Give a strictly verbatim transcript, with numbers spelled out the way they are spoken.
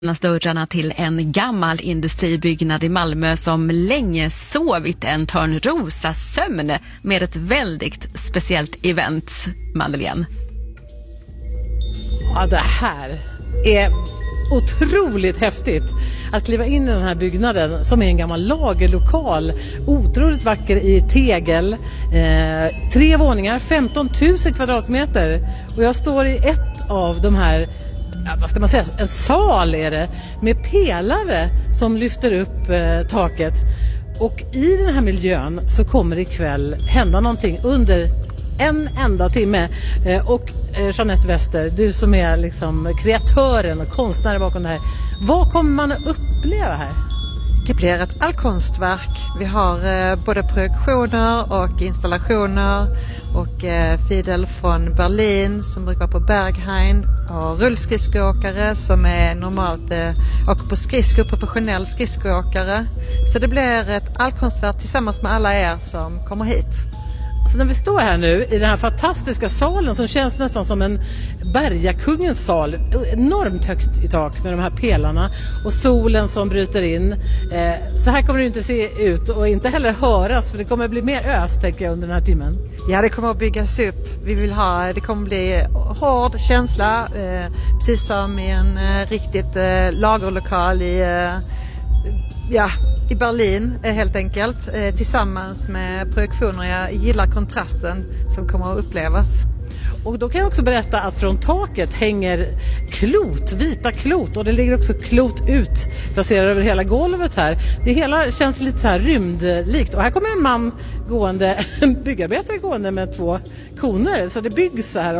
Dörrarna till en gammal industribyggnad i Malmö som länge sovit en Törnrosa sömn med ett väldigt speciellt event, Madeleine. Ja, det här är otroligt häftigt att kliva in i den här byggnaden som är en gammal lagerlokal, otroligt vacker i tegel, eh, tre våningar, femton tusen kvadratmeter, och jag står i ett av de här, ja, vad ska man säga, en sal är det, med pelare som lyfter upp eh, taket, och i den här miljön så kommer det ikväll hända någonting under en enda timme. eh, och eh, Jeanette Wester, du som är liksom kreatören och konstnären bakom det här, vad kommer man att uppleva här? Det blir ett allkonstverk. Vi har eh, både projektioner och installationer och eh, Fidel från Berlin som brukar vara på Berghain, och rullskridskoåkare som är normalt eh, åker på skridskor, professionell skridskoåkare. Så det blir ett allkonstverk tillsammans med alla er som kommer hit. Så när vi står här nu i den här fantastiska salen som känns nästan som en bergakungens sal, enormt högt i tak med de här pelarna och solen som bryter in. Eh, så här kommer det inte se ut och inte heller höras, för det kommer bli mer ös, tänker jag, under den här timmen. Ja, det kommer att byggas upp. Vi vill ha, det kommer bli hård känsla, eh, precis som i en eh, riktigt eh, lagerlokal i eh, ja, i Berlin helt enkelt, eh, tillsammans med projektioner. Jag gillar kontrasten som kommer att upplevas. Och då kan jag också berätta att från taket hänger klot, vita klot, och det ligger också klot ut placerade över hela golvet här. Det hela känns lite så här rymdlikt, och här kommer en man gående, en byggarbetare gående med två koner, så det byggs så här.